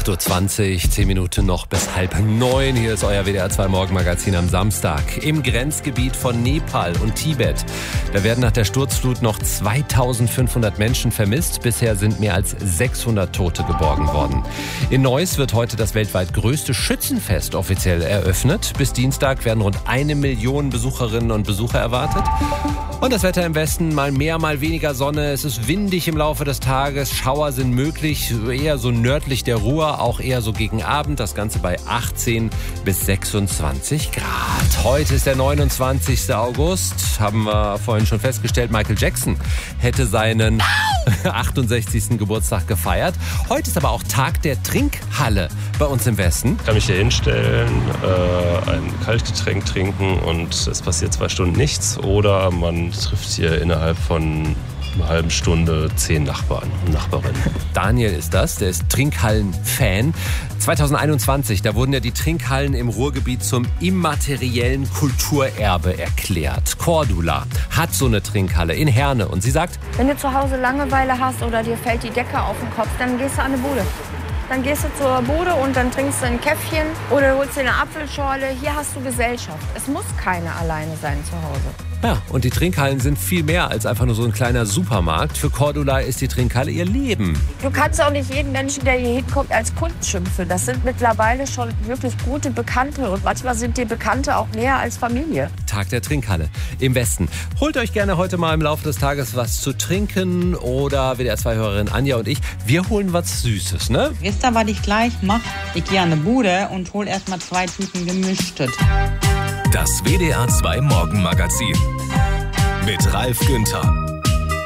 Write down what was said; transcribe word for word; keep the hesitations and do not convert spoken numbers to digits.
acht Uhr zwanzig, zehn Minuten noch bis halb neun. Hier ist euer W D R zwei Morgenmagazin am Samstag. Im Grenzgebiet von Nepal und Tibet. Da werden nach der Sturzflut noch zweitausendfünfhundert Menschen vermisst. Bisher sind mehr als sechshundert Tote geborgen worden. In Neuss wird heute das weltweit größte Schützenfest offiziell eröffnet. Bis Dienstag werden rund eine Million Besucherinnen und Besucher erwartet. Und das Wetter im Westen, mal mehr, mal weniger Sonne. Es ist windig im Laufe des Tages. Schauer sind möglich, eher so nördlich der Ruhr, auch eher so gegen Abend. Das Ganze bei achtzehn bis sechsundzwanzig Grad. Heute ist der neunundzwanzigster August. Haben wir vorhin schon festgestellt, Michael Jackson hätte seinen achtundsechzigsten Geburtstag gefeiert. Heute ist aber auch Tag der Trinkhalle bei uns im Westen. Ich kann mich hier hinstellen, äh, ein Kaltgetränk trinken und es passiert zwei Stunden nichts. Oder man trifft hier innerhalb von einer halben Stunde zehn Nachbarn und Nachbarinnen. Daniel ist das, der ist Trinkhallen-Fan. zweitausendeinundzwanzig, da wurden ja die Trinkhallen im Ruhrgebiet zum immateriellen Kulturerbe erklärt. Cordula hat so eine Trinkhalle in Herne und sie sagt: Wenn du zu Hause Langeweile hast oder dir fällt die Decke auf den Kopf, dann gehst du an eine Bude. Dann gehst du zur Bude und dann trinkst du ein Käffchen oder du holst dir eine Apfelschorle. Hier hast du Gesellschaft. Es muss keiner alleine sein zu Hause. Ja, und die Trinkhallen sind viel mehr als einfach nur so ein kleiner Supermarkt. Für Cordula ist die Trinkhalle ihr Leben. Du kannst auch nicht jeden Menschen, der hier hinkommt, als Kunst schimpfen. Das sind mittlerweile schon wirklich gute Bekannte. Und manchmal sind die Bekannte auch näher als Familie. Tag der Trinkhalle im Westen. Holt euch gerne heute mal im Laufe des Tages was zu trinken. Oder W D R zwei Hörerin Anja und ich, wir holen was Süßes, ne? Wisst ihr, was ich gleich mache? Ich gehe an eine Bude und hole erstmal zwei Tüten Gemischtes. Das W D R zwei Morgenmagazin mit Ralf Günther.